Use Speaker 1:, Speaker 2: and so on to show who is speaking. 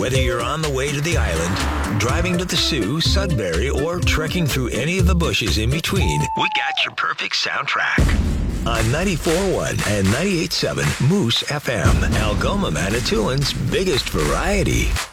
Speaker 1: Whether you're on the way to the island, driving to the Sioux, Sudbury, or trekking through any of the bushes in between, we got your perfect soundtrack. On 94.1 and 98.7 Moose FM, Algoma, Manitoulин's biggest variety.